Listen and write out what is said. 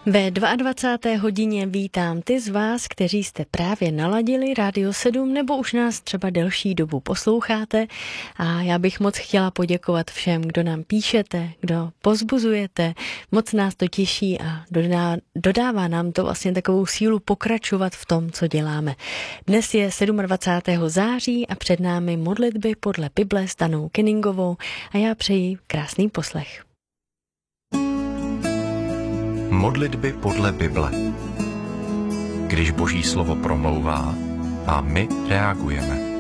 Ve 22. hodině vítám ty z vás, kteří jste právě naladili Rádio 7 nebo už nás třeba delší dobu posloucháte, a já bych moc chtěla poděkovat všem, kdo nám píšete, kdo pozbuzujete, moc nás to těší a dodává nám to vlastně takovou sílu pokračovat v tom, co děláme. Dnes je 27. září a před námi modlitby podle Bible s Danou Kenningovou a já přeji krásný poslech. Modlitby podle Bible. Když Boží slovo promlouvá a my reagujeme.